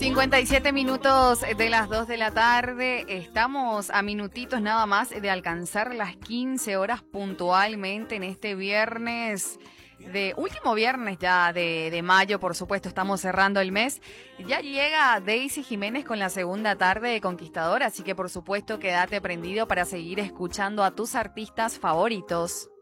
57 minutos de las 2 de la tarde. Estamos a minutitos nada más de alcanzar las 15 horas puntualmente en este viernes, último viernes ya de mayo, por supuesto, estamos cerrando el mes. Ya llega Daisy Jiménez con la segunda tarde de Conquistador, así que por supuesto quédate prendido para seguir escuchando a tus artistas favoritos.